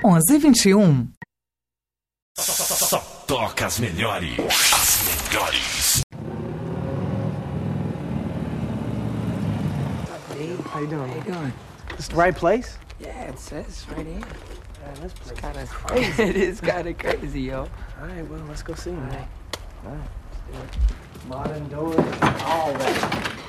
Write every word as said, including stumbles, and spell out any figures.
onze e vinte e um. Só toca as melhores. As melhores. How you doing? How you doing? This the right place? Yeah, it says right here. Yeah, this place It's kind is of crazy. It is kind of crazy, yo. All right, well, let's go see, man. All right. All right. Modern doors, all that.